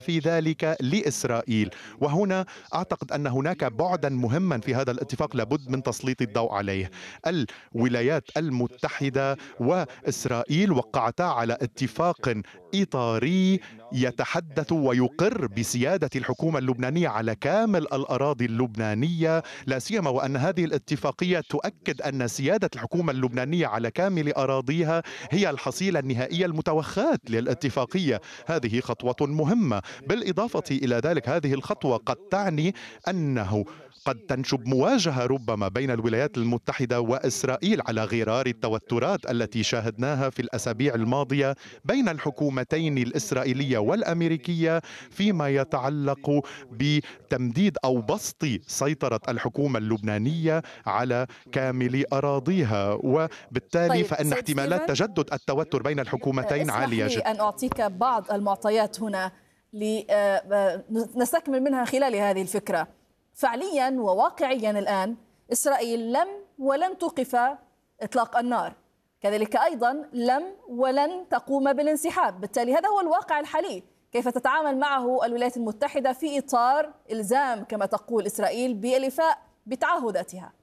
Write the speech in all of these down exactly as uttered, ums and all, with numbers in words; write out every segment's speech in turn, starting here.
في ذلك لإسرائيل. وهنا أعتقد أن هناك بعدا مهما في هذا الاتفاق لابد من تسليط الضوء عليه. الولايات المتحدة وإسرائيل وقعتا على اتفاق إطاري يتحدث ويقر بسيادة الحكومة اللبنانية على كامل الأراضي اللبنانية، لا سيما وأن هذه الاتفاقية تؤكد أن سيادة الحكومة اللبنانية على كامل أراضيها هي الحصيلة النهائية المتوخاة للاتفاقية. هذه خطوة مهمة. بالإضافة إلى ذلك هذه الخطوة قد تعني أنه قد تنشب مواجهة ربما بين الولايات المتحدة وإسرائيل على غرار التوترات التي شاهدناها في الأسابيع الماضية بين الحكومتين الإسرائيلية والأمريكية فيما يتعلق بتمديد أو بسط سيطرة الحكومة اللبنانية على كامل أراضيها، وبالتالي طيب فإن سيد احتمالات ستيفن، تجدد التوتر بين الحكومتين اسمح عالية لي جدا. أن أعطيك بعض المعطيات هنا لنستكمل منها خلال هذه الفكرة. فعليا وواقعيا الآن إسرائيل لم ولن توقف إطلاق النار، كذلك أيضا لم ولن تقوم بالانسحاب. بالتالي هذا هو الواقع الحالي. كيف تتعامل معه الولايات المتحدة في إطار إلزام كما تقول إسرائيل بالإفاء بتعهداتها؟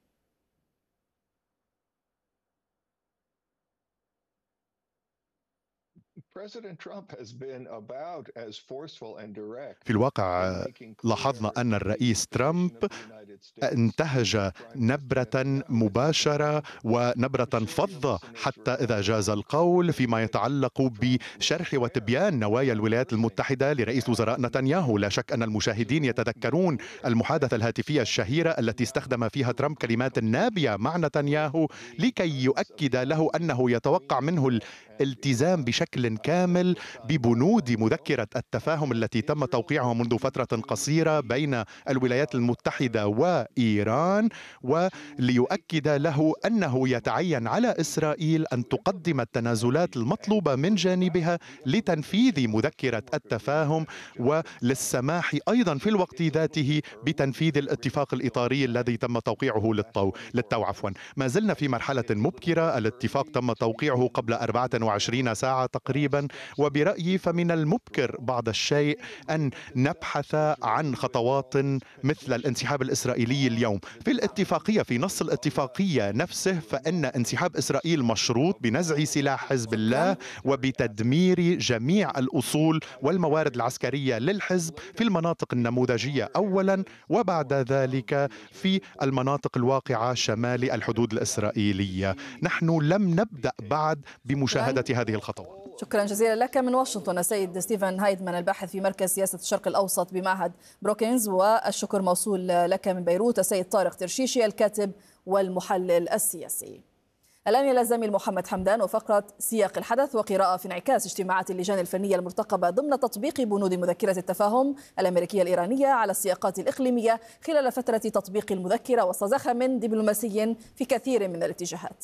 في الواقع لاحظنا أن الرئيس ترامب انتهج نبرة مباشرة ونبرة فظة حتى إذا جاز القول فيما يتعلق بشرح وتبيان نوايا الولايات المتحدة لرئيس الوزراء نتنياهو. لا شك أن المشاهدين يتذكرون المحادثة الهاتفية الشهيرة التي استخدم فيها ترامب كلمات نابية مع نتنياهو لكي يؤكد له أنه يتوقع منه الالتزام بشكل كامل ببنود مذكرة التفاهم التي تم توقيعها منذ فترة قصيرة بين الولايات المتحدة وإيران، وليؤكد له أنه يتعين على إسرائيل أن تقدم التنازلات المطلوبة من جانبها لتنفيذ مذكرة التفاهم وللسماح أيضا في الوقت ذاته بتنفيذ الاتفاق الإطاري الذي تم توقيعه للطو للتو عفوا. ما زلنا في مرحلة مبكرة. الاتفاق تم توقيعه قبل أربعة وعشرين ساعة تقريبا، وبرأيي فمن المبكر بعض الشيء أن نبحث عن خطوات مثل الانسحاب الإسرائيلي اليوم. في الاتفاقية في نص الاتفاقية نفسه فإن انسحاب إسرائيل مشروط بنزع سلاح حزب الله وبتدمير جميع الأصول والموارد العسكرية للحزب في المناطق النموذجية أولا، وبعد ذلك في المناطق الواقعة شمال الحدود الإسرائيلية. نحن لم نبدأ بعد بمشاهدة هذه الخطوات. شكرا جزيلا لك من واشنطن السيد ستيفن هايدمان الباحث في مركز سياسة الشرق الأوسط بمعهد بروكينز، والشكر موصول لك من بيروت السيد طارق ترشيشي الكاتب والمحلل السياسي. الآن إلى الزميل محمد حمدان وفقرة سياق الحدث وقراءة في انعكاس اجتماعات اللجان الفنية المرتقبة ضمن تطبيق بنود مذكرة التفاهم الأمريكية الإيرانية على السياقات الإقليمية خلال فترة تطبيق المذكرة وسط زخم دبلوماسي في كثير من الاتجاهات.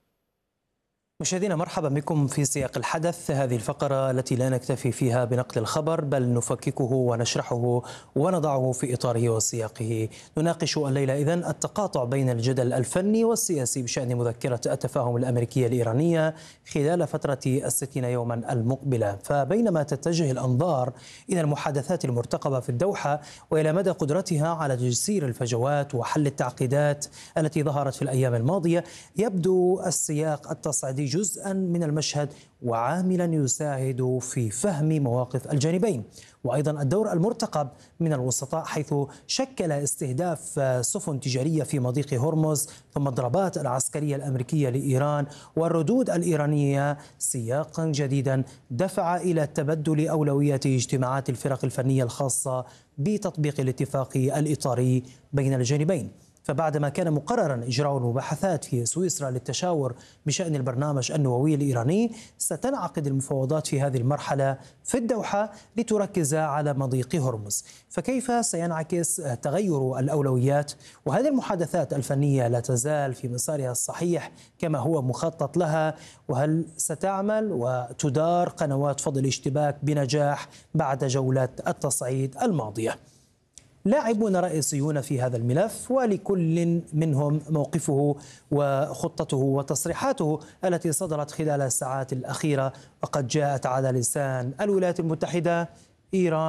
مشاهدينا مرحبا بكم في سياق الحدث، هذه الفقرة التي لا نكتفي فيها بنقل الخبر بل نفككه ونشرحه ونضعه في إطاره وسياقه. نناقش الليلة إذن التقاطع بين الجدل الفني والسياسي بشأن مذكرة التفاهم الأمريكية الإيرانية خلال فترة الستين يوما المقبلة. فبينما تتجه الأنظار إلى المحادثات المرتقبة في الدوحة وإلى مدى قدرتها على تجسير الفجوات وحل التعقيدات التي ظهرت في الأيام الماضية، يبدو السياق التصعيدي جزءا من المشهد وعاملا يساعد في فهم مواقف الجانبين، وأيضا الدور المرتقب من الوسطاء حيث شكل استهداف سفن تجارية في مضيق هرمز ثم الضربات العسكرية الأمريكية لإيران والردود الإيرانية سياقا جديدا دفع إلى تبدل أولويات اجتماعات الفرق الفنية الخاصة بتطبيق الاتفاق الإطاري بين الجانبين. فبعدما كان مقررا إجراء المباحثات في سويسرا للتشاور بشأن البرنامج النووي الإيراني، ستنعقد المفاوضات في هذه المرحلة في الدوحة لتركز على مضيق هرمز. فكيف سينعكس تغير الأولويات؟ وهذه المحادثات الفنية لا تزال في مسارها الصحيح كما هو مخطط لها؟ وهل ستعمل وتدار قنوات فض الاشتباك بنجاح بعد جولة التصعيد الماضية؟ لاعبون رئيسيون في هذا الملف ولكل منهم موقفه وخطته وتصريحاته التي صدرت خلال الساعات الأخيرة، وقد جاءت على لسان الولايات المتحدة إيران